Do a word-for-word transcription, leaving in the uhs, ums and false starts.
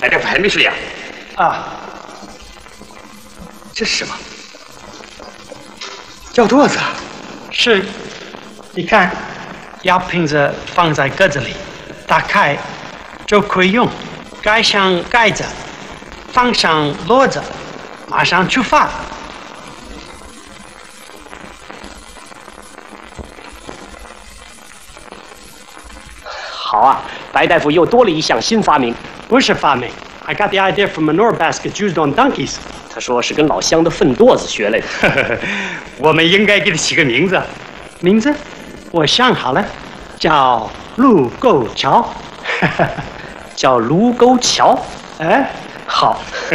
白大夫还没睡呀？ 啊， 这是什么？药垛子。 是，你看，药瓶子放在格子里，打开就可以用。盖上盖子，放上骡子，马上出发。 好啊，白大夫又多了一项新发明。 不是发明 ，I got the idea from manure basket used on donkeys。 他说是跟老乡的粪垛子学来的。 我们应该给他起个名字。 名字，我想好了，叫卢沟桥。 叫卢沟桥。 哎， 好。